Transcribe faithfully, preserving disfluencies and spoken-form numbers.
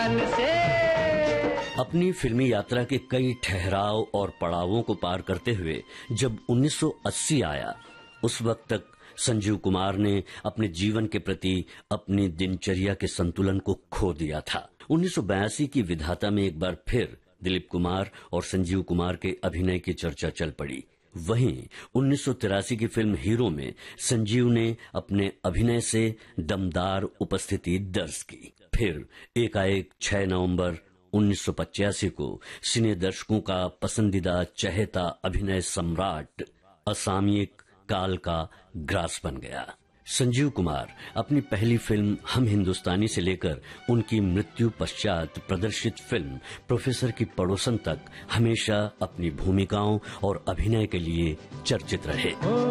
जान से। अपनी फिल्मी यात्रा के कई ठहराव और पड़ावों को पार करते हुए जब उन्नीस सौ अस्सी आया, उस वक्त तक संजीव कुमार ने अपने जीवन के प्रति अपनी दिनचर्या के संतुलन को खो दिया था। उन्नीस सौ बयासी की विधाता में एक बार फिर दिलीप कुमार और संजीव कुमार के अभिनय की चर्चा चल पड़ी। वहीं उन्नीस सौ तिरासी की फिल्म हीरो में संजीव ने अपने अभिनय से दमदार उपस्थिति दर्ज की। फिर एकाएक छह नवंबर उन्नीस सौ पचासी को सिने दर्शकों का पसंदीदा चहेता अभिनय सम्राट असामयिक काल का ग्रास बन गया। संजीव कुमार अपनी पहली फिल्म हम हिंदुस्तानी से लेकर उनकी मृत्यु पश्चात प्रदर्शित फिल्म प्रोफेसर की पड़ोसन तक हमेशा अपनी भूमिकाओं और अभिनय के लिए चर्चित रहे।